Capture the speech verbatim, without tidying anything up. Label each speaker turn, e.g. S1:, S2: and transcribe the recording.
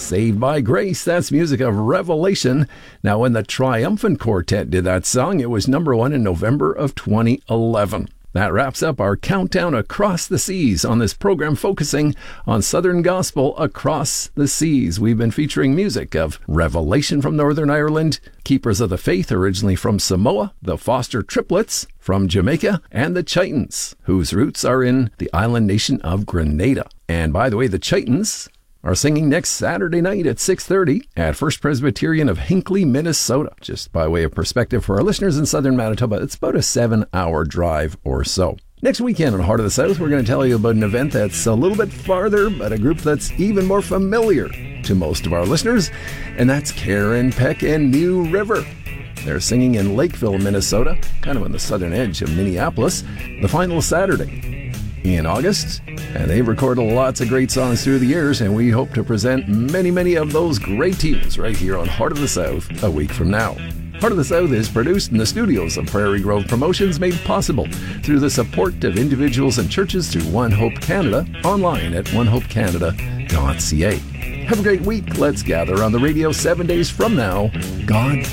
S1: Saved by Grace, that's music of Revelation. Now, when the Triumphant Quartet did that song, it was number one in November of twenty eleven. That wraps up our countdown across the seas on this program focusing on Southern Gospel across the seas. We've been featuring music of Revelation from Northern Ireland, Keepers of the Faith originally from Samoa, the Foster Triplets from Jamaica, and the Chitons, whose roots are in the island nation of Grenada. And by the way, the Chitons are singing next Saturday night at six thirty at First Presbyterian of Hinckley, Minnesota. Just by way of perspective for our listeners in southern Manitoba, it's about a seven-hour drive or so. Next weekend on Heart of the South, we're going to tell you about an event that's a little bit farther, but a group that's even more familiar to most of our listeners, and that's Karen Peck and New River. They're singing in Lakeville, Minnesota, kind of on the southern edge of Minneapolis, the final Saturday in August, and they've recorded lots of great songs through the years, and we hope to present many, many of those great tunes right here on Heart of the South a week from now. Heart of the South is produced in the studios of Prairie Grove Promotions, made possible through the support of individuals and churches through One Hope Canada, online at one hope canada dot c a. Have a great week. Let's gather on the radio seven days from now. God